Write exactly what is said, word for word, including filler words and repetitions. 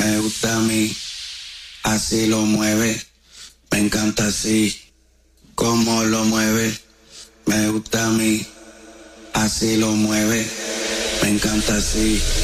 me gusta a mí, así lo mueve, me encanta así, como lo mueve, me gusta a mí, así lo mueve, me encanta así.